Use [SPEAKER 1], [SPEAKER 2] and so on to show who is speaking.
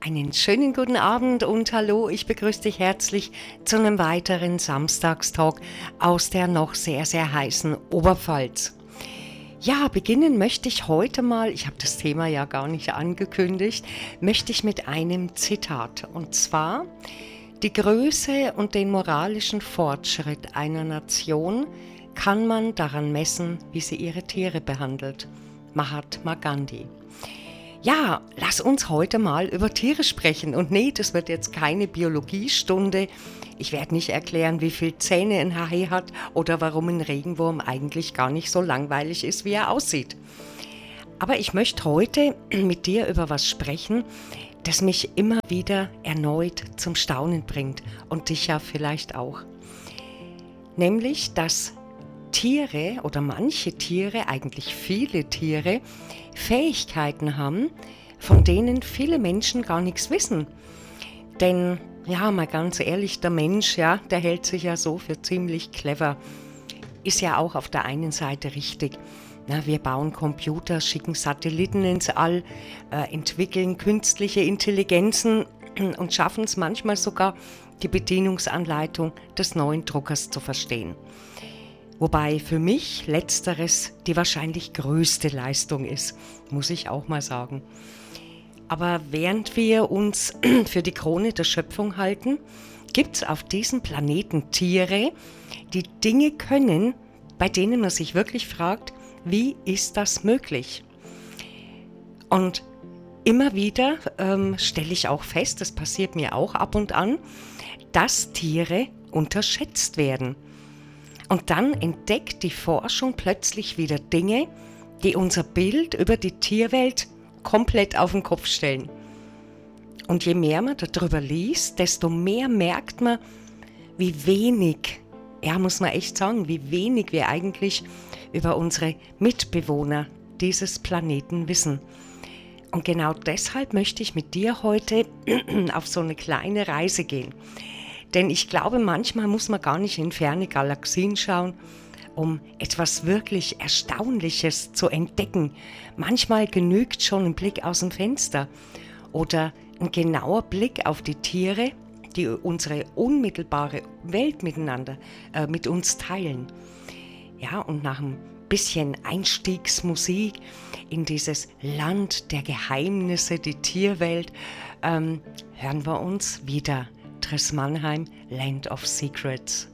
[SPEAKER 1] Einen schönen guten Abend und hallo, ich begrüße dich herzlich zu einem weiteren Samstagstalk aus der noch sehr, sehr heißen Oberpfalz. Ja, beginnen möchte ich heute mal, ich habe das Thema ja gar nicht angekündigt, möchte ich mit einem Zitat. Und zwar: Die Größe und den moralischen Fortschritt einer Nation kann man daran messen, wie sie ihre Tiere behandelt. Mahatma Gandhi. Ja, lass uns heute mal über Tiere sprechen. Und nee, das wird jetzt keine Biologiestunde. Ich werde nicht erklären, wie viele Zähne ein Hai hat oder warum ein Regenwurm eigentlich gar nicht so langweilig ist, wie er aussieht. Aber ich möchte heute mit dir über was sprechen, das mich immer wieder erneut zum Staunen bringt und dich ja vielleicht auch. Nämlich, dass Tiere oder manche Tiere, eigentlich viele Tiere, Fähigkeiten haben, von denen viele Menschen gar nichts wissen. Denn, ja, mal ganz ehrlich, der Mensch, ja, der hält sich ja so für ziemlich clever. Ist ja auch auf der einen Seite richtig. Na, wir bauen Computer, schicken Satelliten ins All, entwickeln künstliche Intelligenzen und schaffen es manchmal sogar, die Bedienungsanleitung des neuen Druckers zu verstehen. Wobei für mich letzteres die wahrscheinlich größte Leistung ist, muss ich auch mal sagen. Aber während wir uns für die Krone der Schöpfung halten, gibt es auf diesem Planeten Tiere, die Dinge können, bei denen man sich wirklich fragt, wie ist das möglich? Und immer wieder stelle ich auch fest, das passiert mir auch ab und an, dass Tiere unterschätzt werden. Und dann entdeckt die Forschung plötzlich wieder Dinge, die unser Bild über die Tierwelt komplett auf den Kopf stellen. Und je mehr man darüber liest, desto mehr merkt man, wie wenig, ja, muss man echt sagen, wie wenig wir eigentlich über unsere Mitbewohner dieses Planeten wissen. Und genau deshalb möchte ich mit dir heute auf so eine kleine Reise gehen. Denn ich glaube, manchmal muss man gar nicht in ferne Galaxien schauen, um etwas wirklich Erstaunliches zu entdecken. Manchmal genügt schon ein Blick aus dem Fenster oder ein genauer Blick auf die Tiere, die unsere unmittelbare Welt miteinander, mit uns teilen. Ja, und nach ein bisschen Einstiegsmusik in dieses Land der Geheimnisse, die Tierwelt, hören wir uns wieder. Mannheim, Land of Secrets.